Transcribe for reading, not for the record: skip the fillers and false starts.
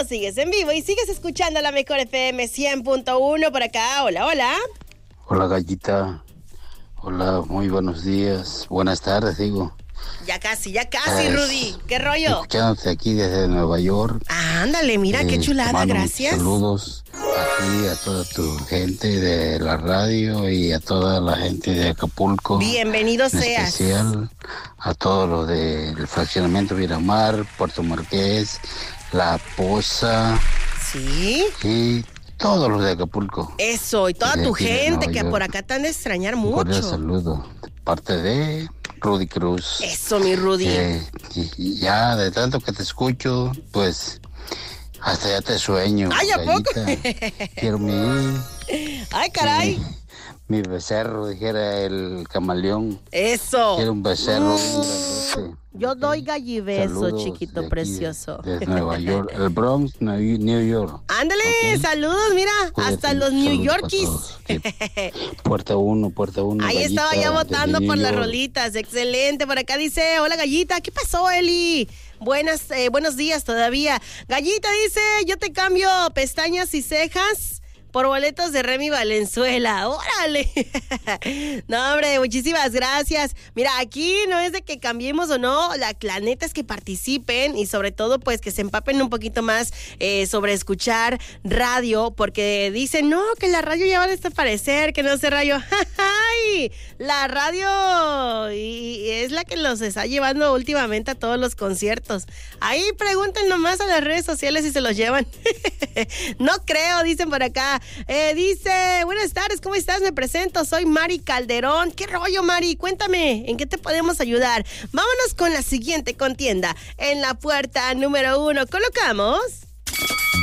sigues en vivo y sigues escuchando la mejor FM 100.1 por acá. Hola, hola. Hola, Gallita. Hola, muy buenos días. Buenas tardes, digo. Ya casi, Rudy. ¿Qué rollo? Escuchándote aquí desde Nueva York. Ándale, mira, qué chulada, gracias. Saludos aquí a toda tu gente de la radio y a toda la gente de Acapulco. Bienvenido en seas. especial a todos los del fraccionamiento Miramar, Puerto Marqués, La Poza. Sí. Y todos los de Acapulco. Eso, y toda tu gente que York. Por acá te han de extrañar Un mucho. cordial saludo de parte de Rudy Cruz. Eso, mi Rudy. Y ya de tanto que te escucho, pues hasta ya te sueño. Ay, ¿a poco? Quiero mi... Ay, caray. Mi becerro, dijera el camaleón. Eso. Quiero un becerro. Grandote. Yo doy gallibeso, Saludos chiquito de aquí, precioso. Desde Nueva York, el Bronx, New York. Ándale, Okay. Saludos, mira, Cuídate, hasta los New saludos Yorkis. Puerta 1. Ahí Gallita, estaba ya votando desde por New las York. rolitas, excelente. Por acá dice, hola Gallita, ¿qué pasó, Eli? Buenos días todavía. Gallita dice, yo te cambio pestañas y cejas por boletos de Remy Valenzuela. ¡Órale! No, hombre, muchísimas gracias. Mira, aquí no es de que cambiemos o no, la neta es que participen y sobre todo pues que se empapen un poquito más sobre escuchar radio, porque dicen, no, que la radio ya va a desaparecer, que no sé radio. ¡Ay! La radio y es la que los está llevando últimamente a todos los conciertos. Ahí pregunten nomás a las redes sociales si se los llevan. No creo, dicen por acá. Dice, buenas tardes, ¿cómo estás? Me presento, soy Mari Calderón. ¿Qué rollo, Mari? Cuéntame, ¿en qué te podemos ayudar? Vámonos con la siguiente contienda. En la puerta número 1 colocamos...